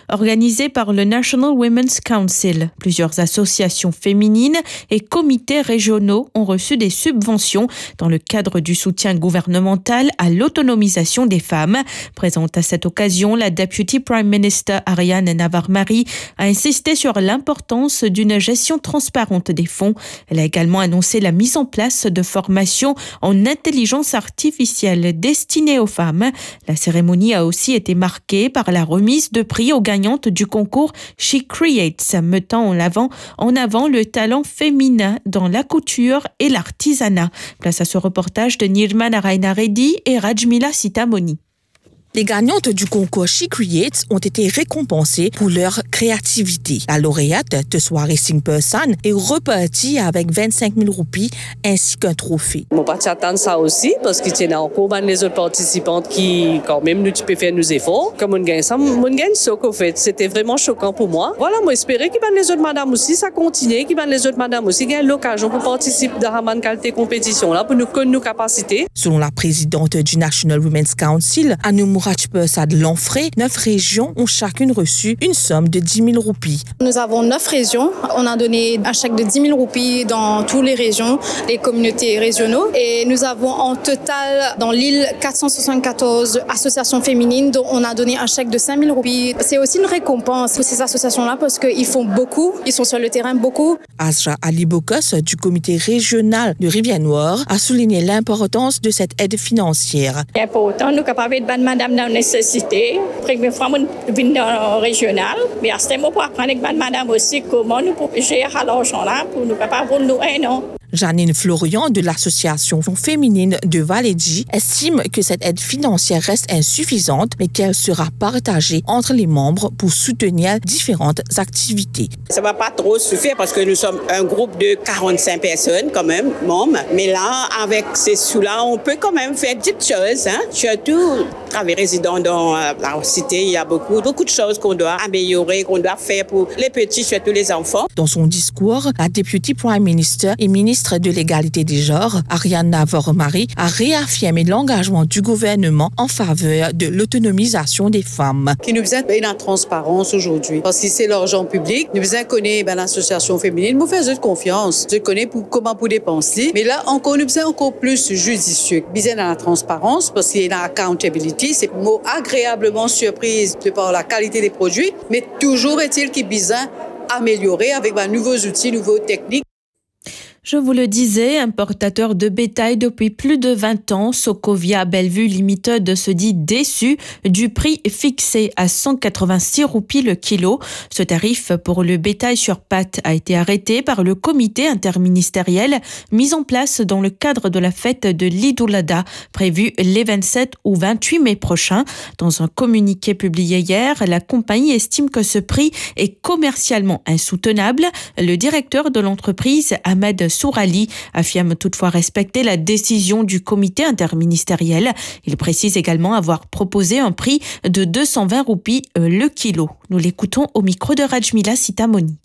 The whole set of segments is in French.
organisé par le National Women's Council. Plusieurs associations féminines et comités régionaux ont reçu des subventions dans le cadre du soutien gouvernemental à l'autonomisation des femmes. Présente à cette occasion, la Deputy Prime Minister Ariane Navarre-Marie a insisté sur l'importance d'une gestion transparente des fonds. Elle a également annoncé la mise en place de formations en intelligence artificielle destinées aux femmes. La cérémonie a aussi été marquée par la remise de prix aux gagnantes du concours She Creates, mettant en avant le talent féminin dans la couture et l'artisanat. Place à ce reportage de Nirma Narayana Reddy et Rajmila Sitamoni. Les gagnantes du concours She Creates ont été récompensées pour leur créativité. La lauréate, Tessoa Racing Person, est repartie avec 25 000 roupies ainsi qu'un trophée. On va attendre ça aussi parce qu'il y a encore les autres participantes qui, quand même, nous peuvent faire nos efforts. Comme on gagne ça, on gagne ça qu'en fait. C'était vraiment choquant pour moi. Voilà, moi espérais que les autres madames aussi, ça continue, que les autres madames aussi gagnent l'occasion pour participer dans la qualité compétition là pour nous connaître nos capacités. Selon la présidente du National Women's Council, Anou Persad Lanfray, 9 régions ont chacune reçu une somme de 10 000 roupies. Nous avons 9 régions. On a donné un chèque de 10 000 roupies dans toutes les régions, les communautés régionaux. Et nous avons en total dans l'île 474 associations féminines dont on a donné un chèque de 5 000 roupies. C'est aussi une récompense pour ces associations-là parce qu'ils font beaucoup, ils sont sur le terrain beaucoup. Azra Ali Bokos du comité régional de Rivière-Noire a souligné l'importance de cette aide financière. C'est important, nous sommes capables de madame dans nécessité. Première fois, nous venons dans le régional. Mais à ce moment, pour apprendre avec madame aussi comment nous pouvons gérer l'argent là pour nous capables de nous aider. Janine Florian de l'association féminine de Valédji estime que cette aide financière reste insuffisante mais qu'elle sera partagée entre les membres pour soutenir différentes activités. Ça ne va pas trop suffire parce que nous sommes un groupe de 45 personnes quand même, membres. Mais là, avec ces sous-là, on peut quand même faire des petites choses. Surtout, travailler résident dans la cité, il y a beaucoup de choses qu'on doit améliorer, qu'on doit faire pour les petits, surtout les enfants. Dans son discours, la Deputy Prime Minister et ministre de l'égalité des genres, Ariane Navarre-Marie, a réaffirmé l'engagement du gouvernement en faveur de l'autonomisation des femmes. Qui nous besoin de la transparence aujourd'hui, parce que c'est l'argent public. Nous besoin de connaître l'association féminine, nous faisons confiance, je connais comment pour dépenser, mais là encore nous besoin encore plus judicieux. Nous besoin de la transparence parce qu'il y a l'accountability, c'est mot agréablement surprise de par la qualité des produits, mais toujours est-il qu'il besoin améliorer avec de nouveaux outils, nouveaux techniques. Je vous le disais, importateur de bétail depuis plus de 20 ans, Socovia Bellevue Limited se dit déçu du prix fixé à 186 roupies le kilo. Ce tarif pour le bétail sur pattes a été arrêté par le comité interministériel mis en place dans le cadre de la fête de l'Eid al-Adha, prévue les 27 ou 28 mai prochains. Dans un communiqué publié hier, la compagnie estime que ce prix est commercialement insoutenable. Le directeur de l'entreprise, Ahmed Sourali, affirme toutefois respecter la décision du comité interministériel. Il précise également avoir proposé un prix de 220 roupies le kilo. Nous l'écoutons au micro de Rajmila Sitamoni.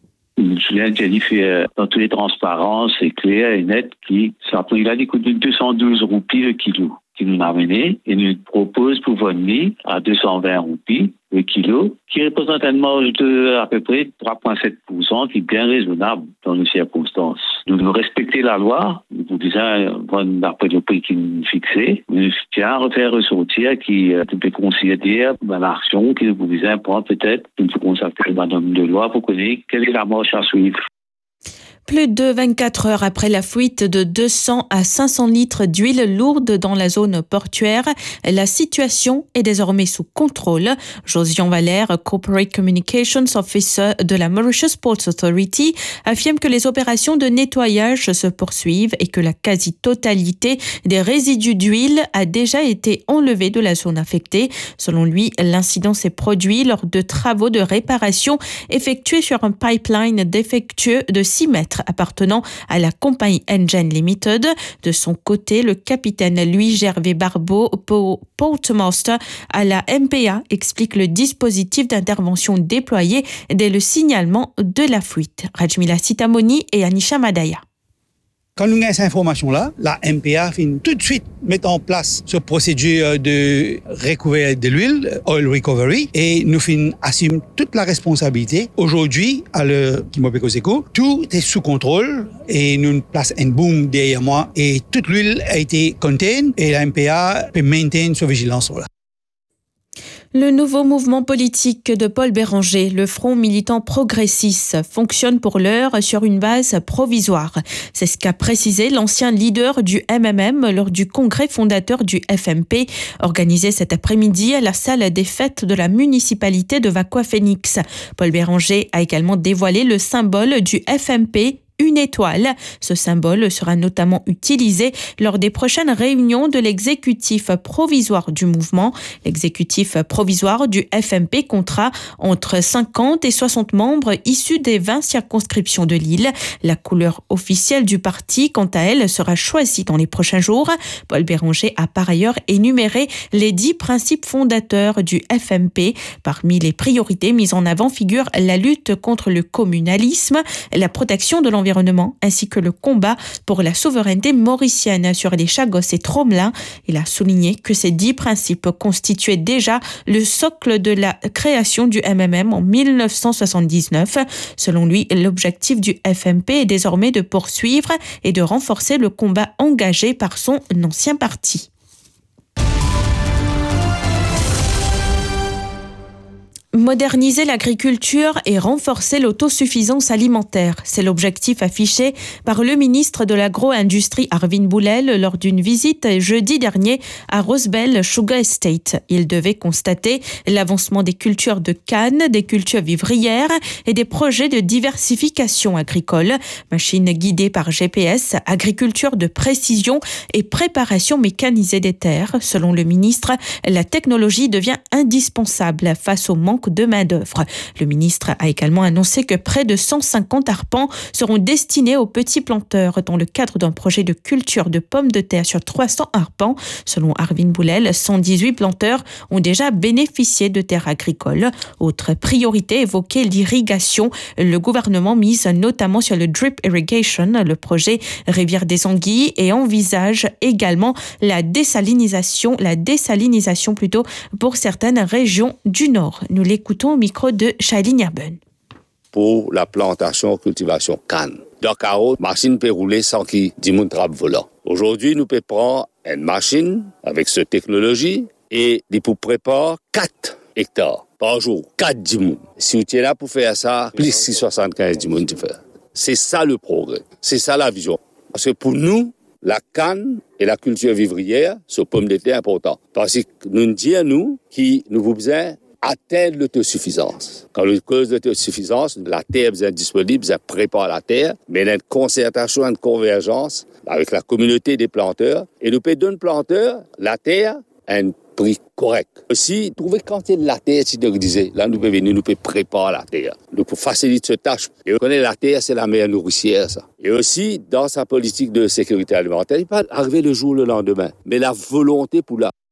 Je l'ai dit dans toutes les transparences, c'est clair et net ça prix là coûte de 212 roupies le kilo qui nous a amené et nous propose pour venir à 220 roupies le kilo, qui représente une marge de à peu près 3,7%, qui est bien raisonnable dans les circonstances. Nous respectons la loi, nous disons d'après le prix qui nous fixé, nous tiens à refaire ressortir qui peut considérer l'action que vous disons prendre peut-être une consacrer madame de loi pour connaître quelle est la marge à suivre. Plus de 24 heures après la fuite de 200 à 500 litres d'huile lourde dans la zone portuaire, la situation est désormais sous contrôle. Josian Valère, Corporate Communications Officer de la Mauritius Ports Authority, affirme que les opérations de nettoyage se poursuivent et que la quasi-totalité des résidus d'huile a déjà été enlevée de la zone affectée. Selon lui, l'incident s'est produit lors de travaux de réparation effectués sur un pipeline défectueux de 6 mètres appartenant à la compagnie Engen Limited. De son côté, le capitaine Louis Gervais Barbeau, Portmaster à la MPA, explique le dispositif d'intervention déployé dès le signalement de la fuite. Rajmila Sitamoni et Anisha Madaya. Quand nous avons cette information-là, la MPA finit tout de suite mettre en place ce procédure de recouvert de l'huile, oil recovery, et nous assumons toute la responsabilité. Aujourd'hui, à l'heure qui m'a Seco, tout est sous contrôle et nous place un boom derrière moi et toute l'huile a été contained et la MPA peut maintenir sa vigilance là. Le nouveau mouvement politique de Paul Béranger, le Front militant progressiste, fonctionne pour l'heure sur une base provisoire. C'est ce qu'a précisé l'ancien leader du MMM lors du congrès fondateur du FMP, organisé cet après-midi à la salle des fêtes de la municipalité de Vaqua-Phénix. Paul Béranger a également dévoilé le symbole du FMP, une étoile. Ce symbole sera notamment utilisé lors des prochaines réunions de l'exécutif provisoire du mouvement. L'exécutif provisoire du FMP comptera entre 50 et 60 membres issus des 20 circonscriptions de l'île. La couleur officielle du parti, quant à elle, sera choisie dans les prochains jours. Paul Béranger a par ailleurs énuméré les 10 principes fondateurs du FMP. Parmi les priorités mises en avant figurent la lutte contre le communalisme, la protection de l'environnement ainsi que le combat pour la souveraineté mauricienne sur les Chagos et Tromelin. Il a souligné que ces 10 principes constituaient déjà le socle de la création du MMM en 1979. Selon lui, l'objectif du FMP est désormais de poursuivre et de renforcer le combat engagé par son ancien parti. Moderniser l'agriculture et renforcer l'autosuffisance alimentaire, c'est l'objectif affiché par le ministre de l'Agro-Industrie Arvin Boulel lors d'une visite jeudi dernier à Rosebel Sugar Estate. Il devait constater l'avancement des cultures de canne, des cultures vivrières et des projets de diversification agricole, machines guidées par GPS, agriculture de précision et préparation mécanisée des terres. Selon le ministre, la technologie devient indispensable face au manque de main-d'œuvre. Le ministre a également annoncé que près de 150 arpents seront destinés aux petits planteurs dans le cadre d'un projet de culture de pommes de terre sur 300 arpents. Selon Arvin Boulel, 118 planteurs ont déjà bénéficié de terres agricoles. Autre priorité évoquée, l'irrigation. Le gouvernement mise notamment sur le drip irrigation, le projet Rivière des Anguilles, et envisage également la désalinisation pour certaines régions du Nord. Nous l'écoutons au micro de Shailene Yerben. Pour la plantation, cultivation canne. Dans carreau, machine peut rouler sans qu'il y ait trappe volant. Aujourd'hui, nous pouvons prendre une machine avec cette technologie et pour préparer 4 hectares par jour, 4 dimoun. Si tu es là pour faire ça, plus de 75 dimoun tu fais. C'est ça le progrès, c'est ça la vision. Parce que pour nous, la canne et la culture vivrière, ce pomme de terre important. Parce que nous disons, que nous vous besoin atteindre l'autosuffisance. Quand nous cause l'autosuffisance, la terre est disponible, vous prépare la terre, mais il y a une concertation, une convergence avec la communauté des planteurs. Et nous pouvons donner aux planteurs la terre à un prix correct. Aussi, trouver quantité de la terre, si tu disais, là nous pouvons venir, nous pouvons préparer la terre. Nous pouvons faciliter cette tâche. Et on connaît la terre, c'est la meilleure nourricière, ça. Et aussi, dans sa politique de sécurité alimentaire, il peut arriver le jour, le lendemain. Mais la volonté pour la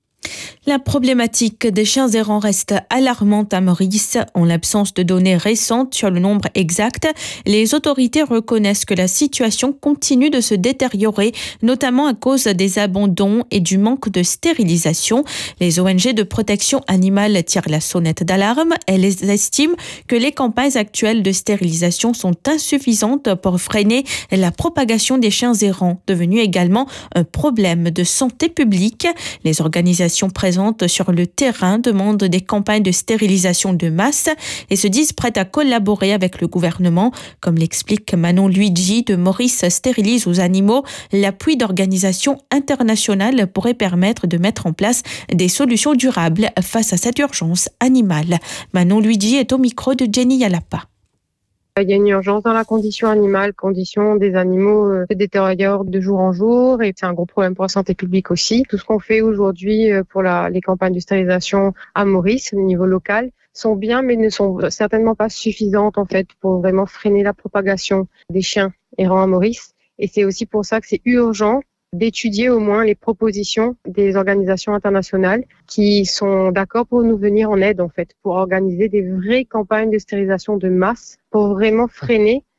La problématique des chiens errants reste alarmante à Maurice. En l'absence de données récentes sur le nombre exact, les autorités reconnaissent que la situation continue de se détériorer, notamment à cause des abandons et du manque de stérilisation. Les ONG de protection animale tirent la sonnette d'alarme. Elles estiment que les campagnes actuelles de stérilisation sont insuffisantes pour freiner la propagation des chiens errants, devenu également un problème de santé publique. Les organisations présentes sur le terrain demandent des campagnes de stérilisation de masse et se disent prêtes à collaborer avec le gouvernement. Comme l'explique Manon Luigi de Maurice Stérilise aux animaux, l'appui d'organisations internationales pourrait permettre de mettre en place des solutions durables face à cette urgence animale. Manon Luigi est au micro de Jenny Yalapa. Il y a une urgence dans la condition animale, condition des animaux se détériorent de jour en jour et c'est un gros problème pour la santé publique aussi. Tout ce qu'on fait aujourd'hui pour les campagnes de stérilisation à Maurice, au niveau local, sont bien mais ne sont certainement pas suffisantes en fait pour vraiment freiner la propagation des chiens errants à Maurice. Et c'est aussi pour ça que c'est urgent d'étudier au moins les propositions des organisations internationales qui sont d'accord pour nous venir en aide en fait, pour organiser des vraies campagnes de stérilisation de masse, pour vraiment freiner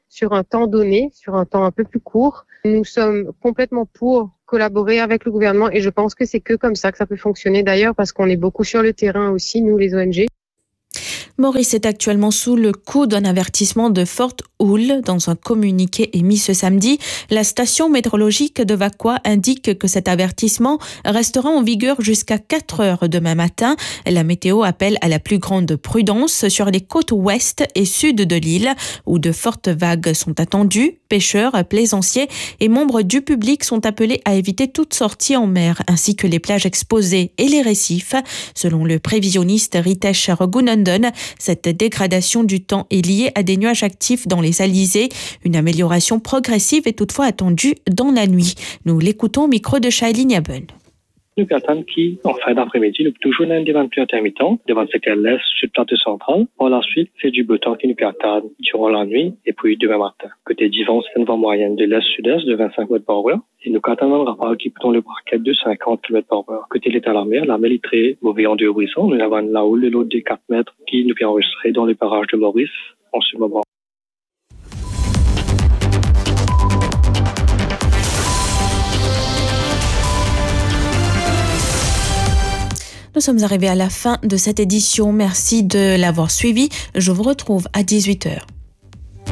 sur un temps donné, sur un temps un peu plus court. Nous sommes complètement pour collaborer avec le gouvernement et je pense que c'est que comme ça que ça peut fonctionner d'ailleurs parce qu'on est beaucoup sur le terrain aussi, nous les ONG. Maurice est actuellement sous le coup d'un avertissement de forte houle. Dans un communiqué émis ce samedi, la station météorologique de Vacois indique que cet avertissement restera en vigueur jusqu'à 4 heures demain matin. La météo appelle à la plus grande prudence sur les côtes ouest et sud de l'île, où de fortes vagues sont attendues. Pêcheurs, plaisanciers et membres du public sont appelés à éviter toute sortie en mer, ainsi que les plages exposées et les récifs. Selon le prévisionniste Ritesh Raghuనంdan, cette dégradation du temps est liée à des nuages actifs dans les alizés. Une amélioration progressive est toutefois attendue dans la nuit. Nous l'écoutons au micro de Shailene Yabun. Nous attendons qu'en fin d'après-midi, nous toujours dans des vents plus intermittents, devant le secteur l'est sur le plateau central. Par la suite, c'est du beau temps qui nous attend durant la nuit et puis demain matin. Côté divan, c'est une vent moyenne de l'est-sud-est de 25 km par heure. Et nous attendons un rafale qui peut dans le parquet de 50 km par heure. Côté l'état de la mer est très mauvais en deux brisson. Nous avons la houle de l'eau de 4 mètres qui nous fait enregistrer dans les parages de Maurice en ce moment. Nous sommes arrivés à la fin de cette édition. Merci de l'avoir suivi. Je vous retrouve à 18h.